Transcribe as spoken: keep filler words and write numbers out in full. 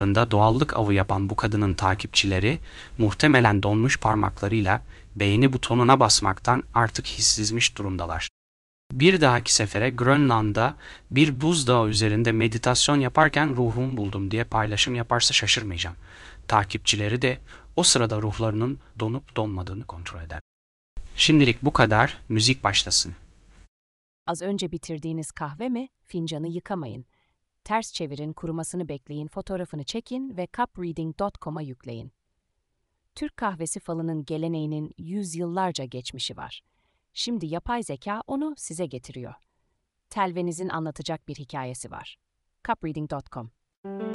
doğallık avı yapan bu kadının takipçileri muhtemelen donmuş parmaklarıyla beğeni butonuna basmaktan artık hissizmiş durumdalar. Bir dahaki sefere Grönland'da bir buzdağı üzerinde meditasyon yaparken ruhumu buldum diye paylaşım yaparsa şaşırmayacağım. Takipçileri de o sırada ruhlarının donup donmadığını kontrol eder. Şimdilik bu kadar, müzik başlasın. Az önce bitirdiğiniz kahve mi? Fincanı yıkamayın. Ters çevirin, kurumasını bekleyin, fotoğrafını çekin ve cup reading nokta com'a yükleyin. Türk kahvesi falının geleneğinin yüzyıllarca geçmişi var. Şimdi yapay zeka onu size getiriyor. Telvenizin anlatacak bir hikayesi var. cup reading nokta com